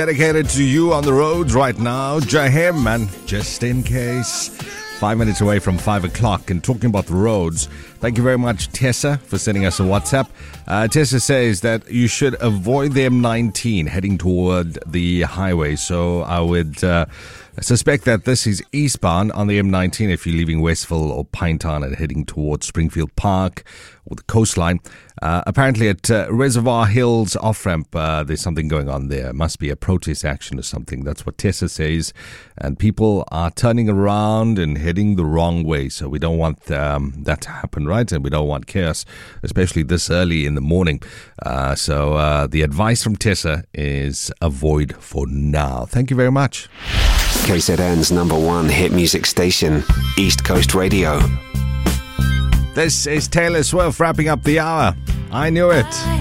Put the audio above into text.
Dedicated to you on the roads right now, Jahem, and just in case, 5 minutes away from 5 o'clock, and talking about the roads. Thank you very much, Tessa, for sending us a WhatsApp. Tessa says that you should avoid the M19 heading toward the highway. So I would suspect that this is eastbound on the M19 if you're leaving Westville or Pinetown and heading towards Springfield Park or the coastline. Apparently at Reservoir Hills off-ramp, there's something going on there. It must be a protest action or something. That's what Tessa says. And people are turning around and heading the wrong way. So we don't want that to happen, right? And we don't want chaos, especially this early in the morning. So the advice from Tessa is avoid for now. Thank you very much. KZN's #1 hit music station, East Coast Radio. This is Taylor Swift wrapping up the hour. I knew it.